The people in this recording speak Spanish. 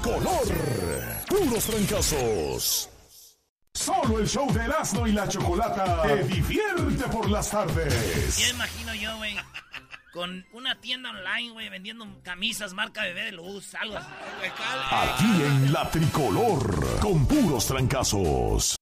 Color. Puros trancazos. Solo el show de Erasmo y la Chocolata te divierte por las tardes. Ya imagino yo, güey, con una tienda online, güey, vendiendo camisas marca Bebé de Luz, algo así. Aquí en La Tricolor, con puros trancazos.